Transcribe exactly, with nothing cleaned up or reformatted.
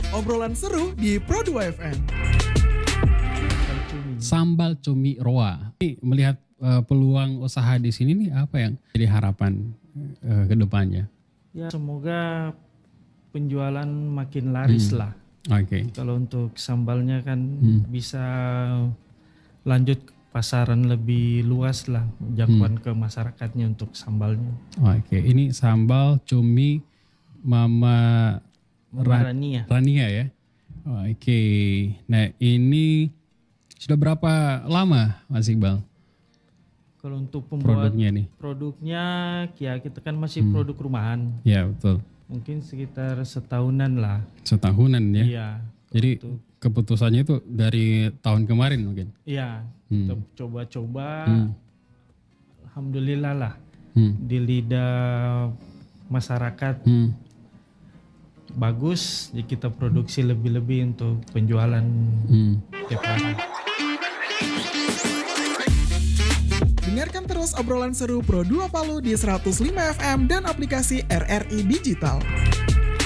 obrolan seru di Pro dua F M. Sambal cumi roa. Ini melihat uh, peluang usaha di sini nih apa yang jadi harapan uh, ke depannya? Ya semoga penjualan makin laris Hmm. lah. Oke. Okay. Kalau untuk sambalnya kan Hmm. bisa lanjut pasaran lebih luas lah, jangkauan Hmm. ke masyarakatnya untuk sambalnya. Oke, okay. Ini sambal cumi Mama Ra- Rania. Rania ya. Oke. Okay. Nah, ini sudah berapa lama Mas Iqbal Kalau untuk pembuat produknya nih? produknya, ya kita kan masih Hmm. produk rumahan. Ya, betul. Mungkin sekitar setahunan lah. Setahunan ya. Iya. Jadi untuk- keputusannya itu dari tahun kemarin mungkin. Iya. Hmm. Kita coba-coba. Hmm. Alhamdulillah lah Hmm. di lidah masyarakat Hmm. bagus. Jadi kita produksi lebih-lebih untuk penjualan Hmm. tiap hari. Dengarkan terus obrolan seru Pro dua Palu di seratus lima F M dan aplikasi R R I Digital.